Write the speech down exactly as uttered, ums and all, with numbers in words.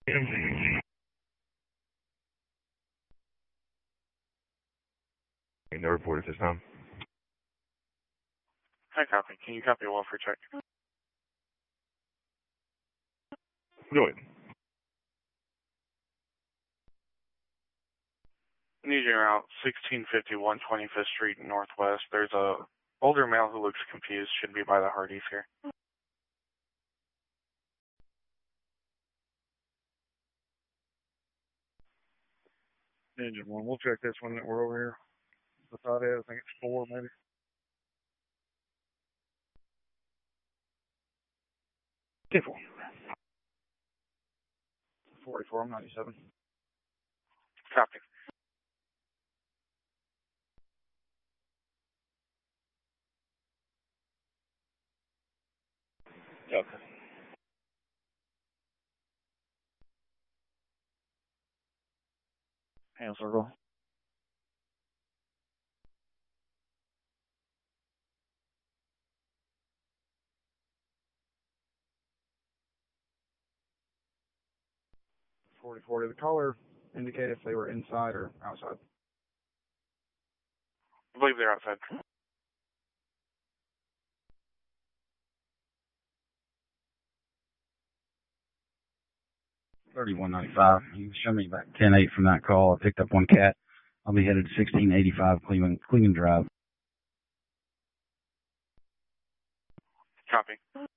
No report at this time. Hi, copy. Can you copy a welfare check? Go ahead. I need you around sixteen fifty, one twenty-fifth Street Northwest. There's a older male who looks confused. Should be by the Hardee's here. Engine one. We'll check this one that we're over here. The thought is, I think it's four, maybe. ten four. forty-four, I'm ninety-seven. Copy. Okay. Hand circle. forty-four. Did the caller indicate if they were inside or outside? I believe they're outside. thirty-one ninety-five. You showed me back ten eight from that call. I picked up one cat. I'll be headed to sixteen eighty-five Cleveland, Cleveland Drive. Copy.